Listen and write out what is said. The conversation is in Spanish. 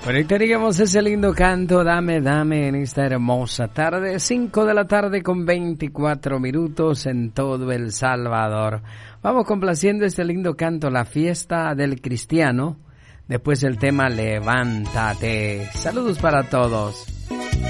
Bueno, y teníamos ese lindo canto, Dame, Dame, en esta hermosa tarde, 5 de la tarde con 24 minutos en todo El Salvador. Vamos complaciendo este lindo canto, La Fiesta del Cristiano, después el tema Levántate. Saludos para todos.